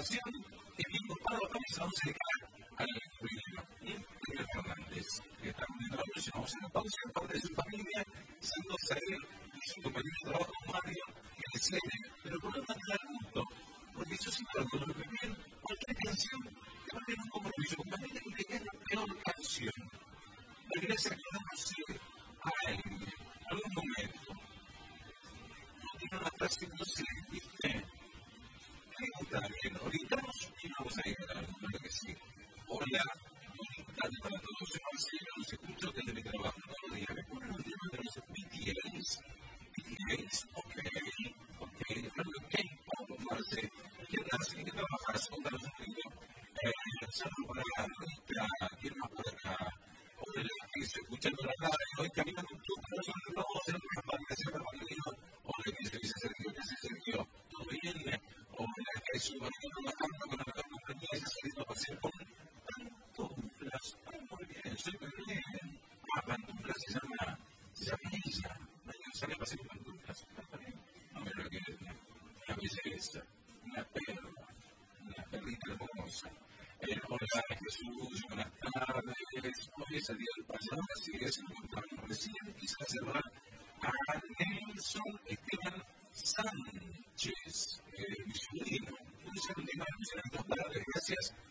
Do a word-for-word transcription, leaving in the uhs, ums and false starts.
información que bien ocupado comenzamos a llegar al primero. Javier Fernández, que está cumpliendo la próxima, vamos a una pausa en parte de su familia, Sandro Zaguer y su compañero de trabajo Mario, que le cede, pero por una manera de gusto, porque yo siempre lo que bien, cualquier canción que va a tener un compromiso con familia, que es la peor canción. La iglesia que no sé a alguien, en algún momento, no tiene una frase, no sé, ¿viste? Me gusta bien, gritamos y vamos a ir a la que sí. Hola, tarde para todos, yo no sé, no los escucho desde mi trabajo todos los días. ¿Recuerdan el tema de los B T S? B T S, ok, ok, hablando de K-pop, no sé, ¿qué nace? ¿Qué trabajas? Contanos un poquito. Saludos para la Rita, ¿quién más por acá? Hola, que estoy escuchando la radio, hoy caminando un poco, no son los dos, en una parte, se acaba de ir. Hola, que se dice Sergio, que se Sergio, ¿todo bien? Hola, que es un bonito trabajando con la mejor compañía, y se ha salido a pasear con pantuflas. Ah, muy bien, súper bien. Ah, pantuflas se llama, se llama ella. Mañana sale a pasear con pantuflas. Está bien. No me lo quiero, una belleza, una perla, una perlita hermosa. Eh, hola, Jesús, buenas tardes. Hoy es el día del payaso, así es, lo encontramos recién. Quise cerrar a Nelson Esteban Sánchez, eh, mi sobrino. Un saludo, en dos tardes. Gracias